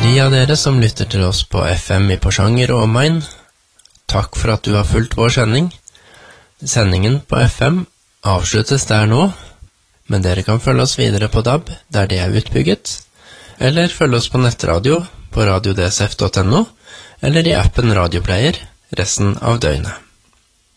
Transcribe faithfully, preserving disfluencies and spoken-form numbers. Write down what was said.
de av dere som lytter til oss på F M i Porsanger og omegn, takk for at du har fulgt vår sending. Sendingen på F M avsluttes der nå, men dere kan følge oss videre på D A B, der det er utbygget, eller følge oss på nettradio på radio d s f punktum n o, eller i appen Radioplayer resten av døgnet.